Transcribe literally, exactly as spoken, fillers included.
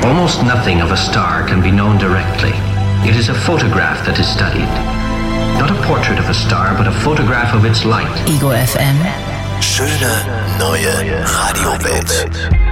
Almost nothing of a star can be known directly. It is a photograph that is studied. Not a portrait of a star, but a photograph of its light. Ego F M. Schöne neue Radiowelt.